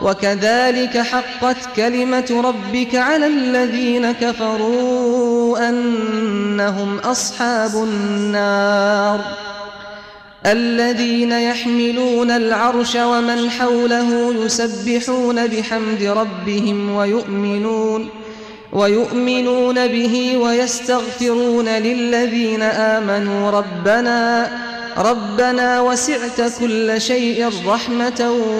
وكذلك حقت كلمة ربك على الذين كفروا أنهم أصحاب النار الذين يحملون العرش ومن حوله يسبحون بحمد ربهم ويؤمنون به ويستغفرون للذين آمنوا ربنا وسعت كل شيء رحمة